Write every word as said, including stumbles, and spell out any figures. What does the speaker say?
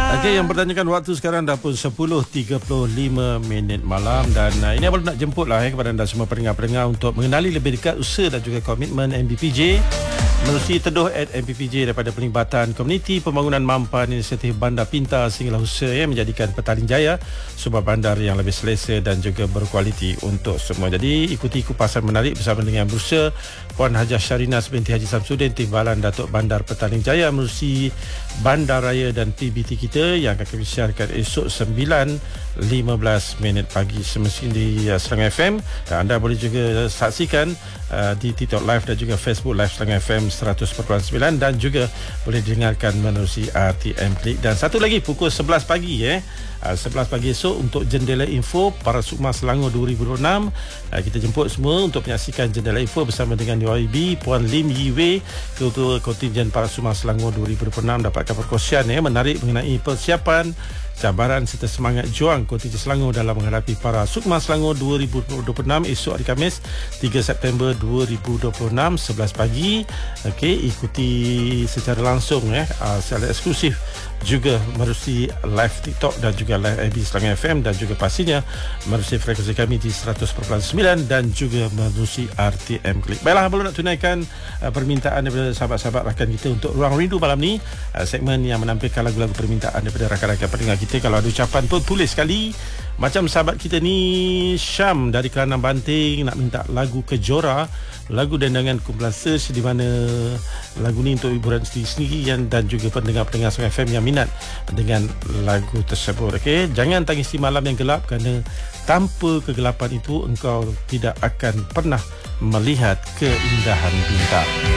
Okey, yang bertanyakan waktu sekarang dah pun sepuluh tiga puluh lima minit malam dan uh, ini baru nak jemput lah eh, kepada anda semua pendengar-pendengar untuk mengenali lebih dekat usaha dan juga komitmen M B P J menerusi teduh at M B P J daripada Pelibatan Komuniti Pembangunan Mampan Inisiatif Bandar Pintar sehinggalah usaha yang menjadikan Petaling Jaya sebuah bandar yang lebih selesa dan juga berkualiti untuk semua. Jadi ikuti kupasan menarik bersama dengan berusaha Puan Hajah Syarinas binti Haji Samsudin Timbalan Datuk Bandar Petaling Jaya menerusi Bandaraya dan P B T kita yang akan disiarkan esok sembilan lima belas minit pagi semestinya di uh, Serang F M, dan anda boleh juga saksikan uh, di TikTok Live dan juga Facebook Live Serang F M seratus perpuluhan sembilan dan juga boleh didengarkan menerusi R T M Klik. Dan satu lagi pukul sebelas pagi eh uh, sebelas pagi esok untuk Jendela Info Para Sukma Selangor dua ribu dua puluh enam. uh, kita jemput semua untuk menyaksikan Jendela Info bersama dengan Y B Puan Lim Yi Wei, Ketua Kontingen Para Sukma Selangor dua ribu dua puluh enam, dapatkan perkongsian eh menarik mengenai persiapan, cabaran serta semangat juang kontingen Selangor dalam menghadapi Para Sukma Selangor dua ribu dua puluh enam esok hari Khamis tiga September dua ribu dua puluh enam sebelas pagi. Okey, ikuti secara langsung eh secara eksklusif juga menerusi live TikTok dan juga live I B Selangor F M dan juga pastinya menerusi frekuensi kami di seratus perpuluhan sembilan dan juga menerusi R T M Klik. Baiklah, belum nak tunaikan uh, permintaan daripada sahabat-sahabat rakan kita untuk Ruang Rindu malam ni, uh, segmen yang menampilkan lagu-lagu permintaan daripada rakan-rakan pendengar kita. Kalau ada ucapan pun tulis sekali. Macam sahabat kita ni Syam dari Kelantan Banting nak minta lagu Kejora, lagu dendangan kumpulan Search, di mana lagu ni untuk hiburan sendiri-sendiri dan juga pendengar-pendengar Serang F M yang minat dengan lagu tersebut. Okey, jangan tangisi malam yang gelap kerana tanpa kegelapan itu engkau tidak akan pernah melihat keindahan bintang.